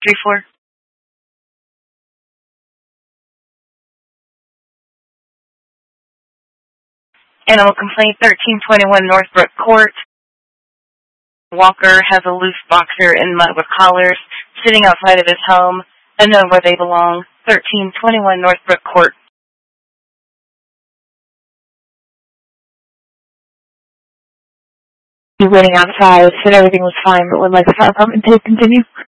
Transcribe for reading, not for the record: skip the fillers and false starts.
3-4. Animal complaint 1321 Northbrook Court. Walker has a loose boxer in mud with collars sitting outside of his home, unknown where they belong. 1321 Northbrook Court. Waiting outside, said everything was fine, but would like the fire department to continue.